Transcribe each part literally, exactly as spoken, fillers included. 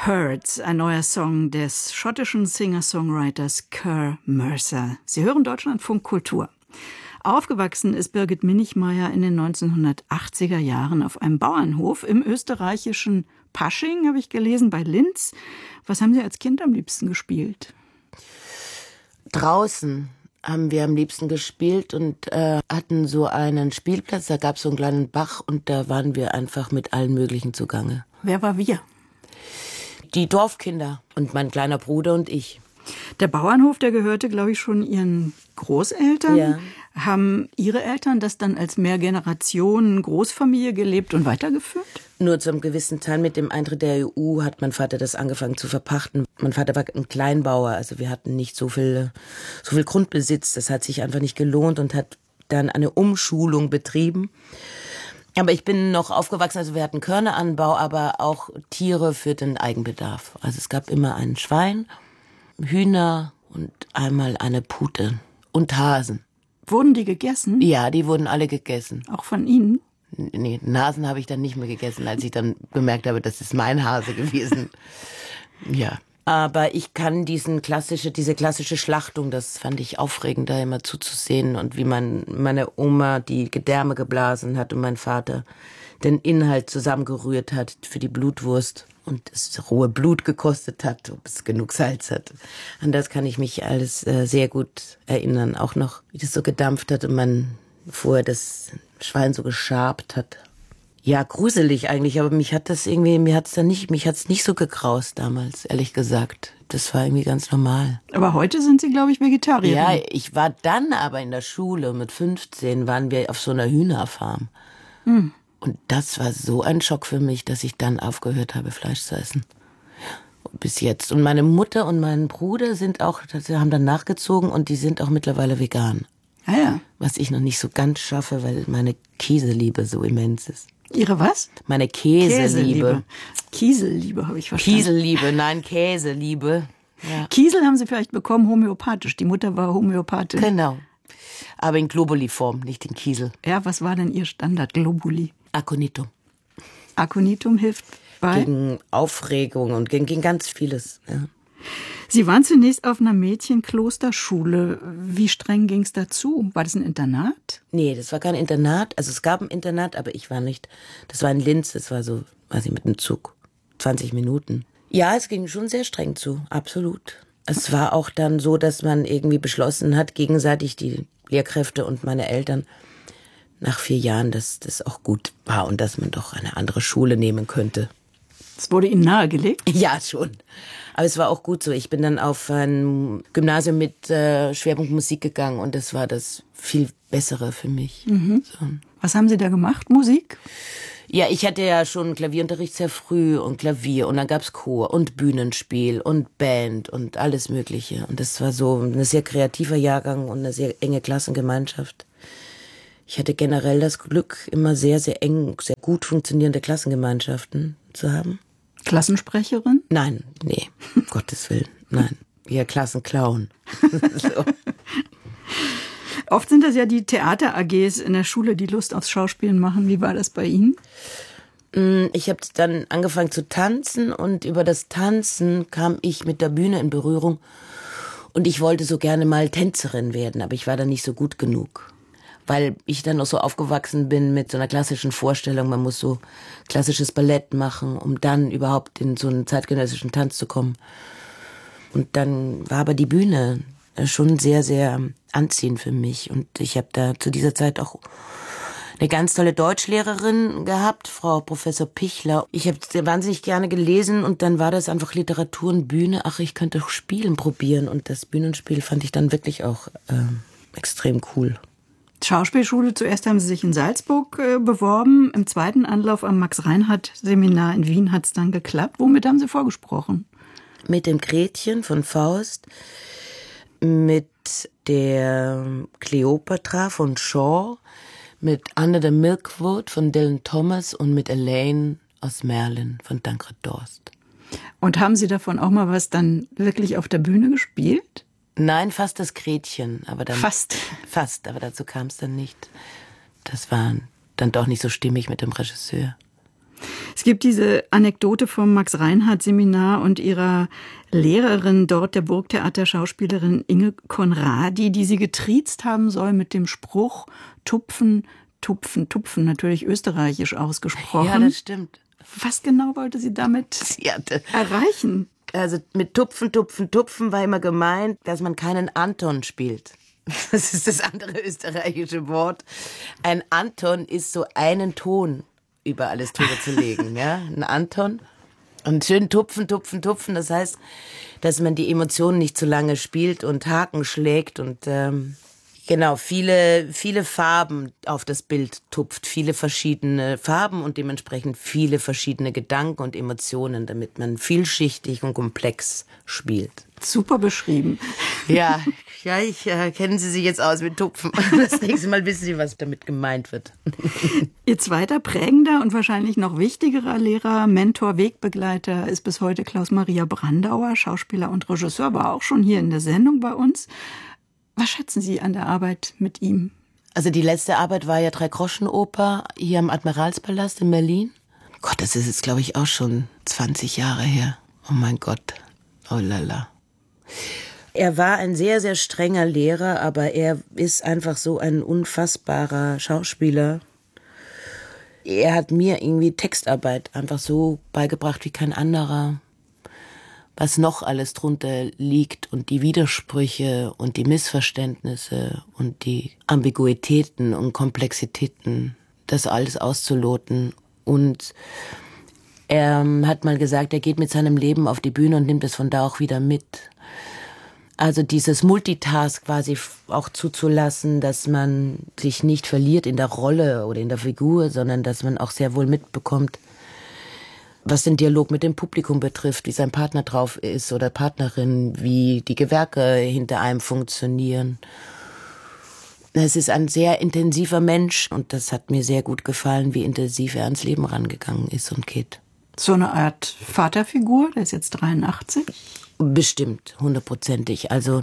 Hurts, ein neuer Song des schottischen Singer-Songwriters Kerr Mercer. Sie hören Deutschlandfunk Kultur. Aufgewachsen ist Birgit Minichmayr in den neunzehnhundertachtziger Jahren auf einem Bauernhof im österreichischen Pasching, habe ich gelesen, bei Linz. Was haben Sie als Kind am liebsten gespielt? Draußen haben wir am liebsten gespielt und äh, hatten so einen Spielplatz, da gab es so einen kleinen Bach und da waren wir einfach mit allen möglichen zugange. Wer war wir? Die Dorfkinder und mein kleiner Bruder und ich. Der Bauernhof, der gehörte, glaube ich, schon Ihren Großeltern. Ja. Haben Ihre Eltern das dann als Mehrgenerationen-Großfamilie gelebt und weitergeführt? Nur zum gewissen Teil mit dem Eintritt der E U hat mein Vater das angefangen zu verpachten. Mein Vater war ein Kleinbauer, also wir hatten nicht so viel, so viel Grundbesitz. Das hat sich einfach nicht gelohnt und hat dann eine Umschulung betrieben. Aber ich bin noch aufgewachsen, also wir hatten Körneranbau, aber auch Tiere für den Eigenbedarf. Also es gab immer ein Schwein, Hühner und einmal eine Pute und Hasen. Wurden die gegessen? Ja, die wurden alle gegessen. Auch von Ihnen? Nee, den Hasen habe ich dann nicht mehr gegessen, als ich dann bemerkt habe, das ist mein Hase gewesen. Ja. Aber ich kann diesen klassische, diese klassische Schlachtung, das fand ich aufregend, da immer zuzusehen und wie man, meine Oma die Gedärme geblasen hat und mein Vater den Inhalt zusammengerührt hat für die Blutwurst und das rohe Blut gekostet hat, ob es genug Salz hat. An das kann ich mich alles äh, sehr gut erinnern, auch noch, wie das so gedampft hat und man vorher das Schwein so geschabt hat. Ja, gruselig eigentlich, aber mich hat das irgendwie, mir hat's dann nicht, mich hat's nicht so gegraust damals, ehrlich gesagt. Das war irgendwie ganz normal. Aber heute sind Sie, glaube ich, Vegetarierin. Ja, ich war dann aber in der Schule, mit fünfzehn waren wir auf so einer Hühnerfarm. Hm. Und das war so ein Schock für mich, dass ich dann aufgehört habe, Fleisch zu essen. Bis jetzt. Und meine Mutter und mein Bruder sind auch, die haben dann nachgezogen und die sind auch mittlerweile vegan. Ah ja. Was ich noch nicht so ganz schaffe, weil meine Käseliebe so immens ist. Ihre was? Meine Käseliebe. Käseliebe. Kieselliebe habe ich verstanden. Kieselliebe, nein, Käseliebe. Ja. Kiesel haben Sie vielleicht bekommen homöopathisch. Die Mutter war Homöopathin. Genau. Aber in Globuli-Form, nicht in Kiesel. Ja, was war denn Ihr Standard Globuli? Aconitum. Aconitum hilft bei? Gegen Aufregung und gegen, gegen ganz vieles. Ja. Sie waren zunächst auf einer Mädchenklosterschule. Wie streng ging es dazu? War das ein Internat? Nee, das war kein Internat. Also es gab ein Internat, aber ich war nicht. Das war in Linz, das war so, weiß ich, mit dem Zug. zwanzig Minuten. Ja, es ging schon sehr streng zu, absolut. Es war auch dann so, dass man irgendwie beschlossen hat, gegenseitig die Lehrkräfte und meine Eltern, nach vier Jahren, dass das auch gut war und dass man doch eine andere Schule nehmen könnte. Das wurde Ihnen nahegelegt? Ja, schon. Aber es war auch gut so. Ich bin dann auf ein Gymnasium mit äh, Schwerpunkt Musik gegangen und das war das viel Bessere für mich. Mhm. So. Was haben Sie da gemacht? Musik? Ja, ich hatte ja schon Klavierunterricht sehr früh und Klavier und dann gab's Chor und Bühnenspiel und Band und alles Mögliche. Und das war so ein sehr kreativer Jahrgang und eine sehr enge Klassengemeinschaft. Ich hatte generell das Glück, immer sehr, sehr eng, sehr gut funktionierende Klassengemeinschaften zu haben. Klassensprecherin? Nein, nee, um Gottes Willen, nein. Ja, Klassenclown. So. Oft sind das ja die Theater-A Gs in der Schule, die Lust aufs Schauspielen machen. Wie war das bei Ihnen? Ich habe dann angefangen zu tanzen und über das Tanzen kam ich mit der Bühne in Berührung. Und ich wollte so gerne mal Tänzerin werden, aber ich war dann nicht so gut genug. Weil ich dann noch so aufgewachsen bin mit so einer klassischen Vorstellung, man muss so klassisches Ballett machen, um dann überhaupt in so einen zeitgenössischen Tanz zu kommen. Und dann war aber die Bühne schon sehr, sehr anziehend für mich. Und ich habe da zu dieser Zeit auch eine ganz tolle Deutschlehrerin gehabt, Frau Professor Pichler. Ich habe wahnsinnig gerne gelesen und dann war das einfach Literatur und Bühne. Ach, ich könnte auch Spielen probieren. Und das Bühnenspiel fand ich dann wirklich auch äh, extrem cool. Schauspielschule, zuerst haben Sie sich in Salzburg äh, beworben, im zweiten Anlauf am Max-Reinhardt-Seminar in Wien hat es dann geklappt. Womit haben Sie vorgesprochen? Mit dem Gretchen von Faust, mit der Cleopatra von Shaw, mit Anna de Milkwood von Dylan Thomas und mit Elaine aus Merlin von Tancred Dorst. Und haben Sie davon auch mal was dann wirklich auf der Bühne gespielt? Nein, fast das Gretchen. Aber dann, fast? Fast, aber dazu kam es dann nicht. Das war dann doch nicht so stimmig mit dem Regisseur. Es gibt diese Anekdote vom Max-Reinhardt-Seminar und ihrer Lehrerin dort, der Burgtheater-Schauspielerin Inge Conradi, die sie getriezt haben soll mit dem Spruch Tupfen, Tupfen, Tupfen, natürlich österreichisch ausgesprochen. Ja, das stimmt. Was genau wollte sie damit sie hatte, erreichen? Also mit Tupfen, Tupfen, Tupfen war immer gemeint, dass man keinen Anton spielt. Das ist das andere österreichische Wort. Ein Anton ist so einen Ton über alles drüber zu legen, ja, ein Anton. Und schön tupfen, tupfen, tupfen, das heißt, dass man die Emotionen nicht zu lange spielt und Haken schlägt und ähm, genau, viele, viele Farben auf das Bild tupft, viele verschiedene Farben und dementsprechend viele verschiedene Gedanken und Emotionen, damit man vielschichtig und komplex spielt. Super beschrieben. Ja, ja, ich äh, kennen Sie sich jetzt aus mit Tupfen. Das nächste Mal wissen Sie, was damit gemeint wird. Ihr zweiter prägender und wahrscheinlich noch wichtigerer Lehrer, Mentor, Wegbegleiter ist bis heute Klaus-Maria Brandauer, Schauspieler und Regisseur, war auch schon hier in der Sendung bei uns. Was schätzen Sie an der Arbeit mit ihm? Also die letzte Arbeit war ja Drei-Groschen-Oper hier am Admiralspalast in Berlin. Gott, das ist jetzt, glaube ich, auch schon zwanzig Jahre her. Oh mein Gott. Oh lala. Er war ein sehr, sehr strenger Lehrer, aber er ist einfach so ein unfassbarer Schauspieler. Er hat mir irgendwie Textarbeit einfach so beigebracht wie kein anderer. Was noch alles drunter liegt und die Widersprüche und die Missverständnisse und die Ambiguitäten und Komplexitäten, das alles auszuloten. Und er hat mal gesagt, er geht mit seinem Leben auf die Bühne und nimmt es von da auch wieder mit. Also dieses Multitask quasi auch zuzulassen, dass man sich nicht verliert in der Rolle oder in der Figur, sondern dass man auch sehr wohl mitbekommt, was den Dialog mit dem Publikum betrifft, wie sein Partner drauf ist oder Partnerin, wie die Gewerke hinter einem funktionieren. Es ist ein sehr intensiver Mensch und das hat mir sehr gut gefallen, wie intensiv er ans Leben rangegangen ist und geht. So eine Art Vaterfigur, der ist jetzt dreiundachtzig? Bestimmt, hundertprozentig. Also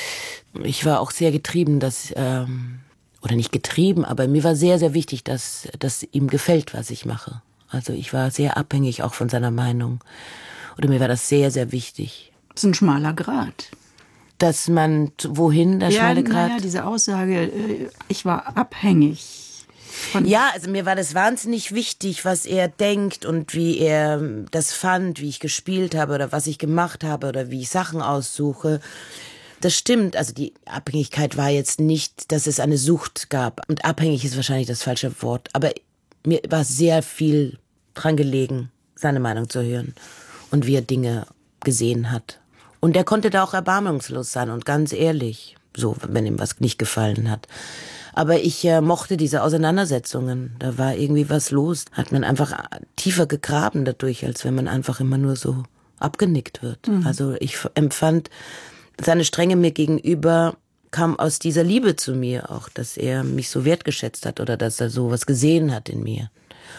ich war auch sehr getrieben, dass, ähm, oder nicht getrieben, aber mir war sehr, sehr wichtig, dass, dass ihm gefällt, was ich mache. Also ich war sehr abhängig auch von seiner Meinung. Oder mir war das sehr, sehr wichtig. Das ist ein schmaler Grat. Dass man, wohin der ja, schmale Grat? Ja, diese Aussage, ich war abhängig. Von ja, also mir war das wahnsinnig wichtig, was er denkt und wie er das fand, wie ich gespielt habe oder was ich gemacht habe oder wie ich Sachen aussuche. Das stimmt, also die Abhängigkeit war jetzt nicht, dass es eine Sucht gab. Und abhängig ist wahrscheinlich das falsche Wort. Aber mir war sehr viel dran gelegen, seine Meinung zu hören und wie er Dinge gesehen hat. Und er konnte da auch erbarmungslos sein und ganz ehrlich, so, wenn ihm was nicht gefallen hat. Aber ich äh, mochte diese Auseinandersetzungen. Da war irgendwie was los. Hat man einfach tiefer gegraben dadurch, als wenn man einfach immer nur so abgenickt wird. Mhm. Also ich empfand, seine Strenge mir gegenüber kam aus dieser Liebe zu mir auch, dass er mich so wertgeschätzt hat oder dass er so was gesehen hat in mir.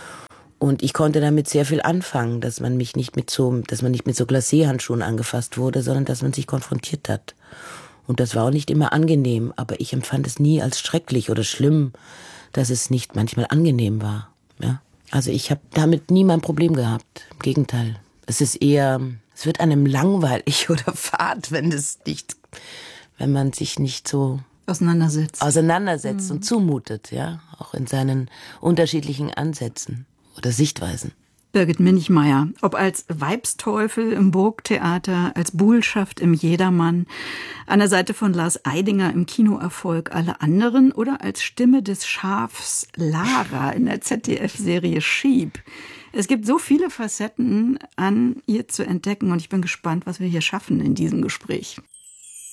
Und ich konnte damit sehr viel anfangen, dass man mich nicht mit so, dass man nicht mit so Glacé-Handschuhen angefasst wurde, sondern dass man sich konfrontiert hat. Und das war auch nicht immer angenehm, aber ich empfand es nie als schrecklich oder schlimm, dass es nicht manchmal angenehm war. Ja? Also ich habe damit nie mein Problem gehabt. Im Gegenteil. Es ist eher, es wird einem langweilig oder fad, wenn es nicht, wenn man sich nicht so auseinandersetzt, auseinandersetzt mhm. und zumutet, ja, auch in seinen unterschiedlichen Ansätzen oder Sichtweisen. Birgit Minichmayr, ob als Weibsteufel im Burgtheater, als Buhlschaft im Jedermann, an der Seite von Lars Eidinger im Kinoerfolg Alle anderen oder als Stimme des Schafs Lara in der Z D F-Serie Sheep. Es gibt so viele Facetten an ihr zu entdecken und ich bin gespannt, was wir hier schaffen in diesem Gespräch.